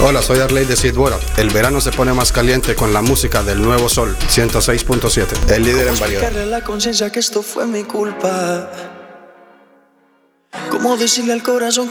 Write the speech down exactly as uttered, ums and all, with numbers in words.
Hola, soy Arley de Sidbora. El verano se pone más caliente con la música del Nuevo Sol ciento seis punto siete, el líder en variedad. ¿Cómo explicarle a la conciencia que esto fue mi culpa? ¿Cómo decirle al corazón que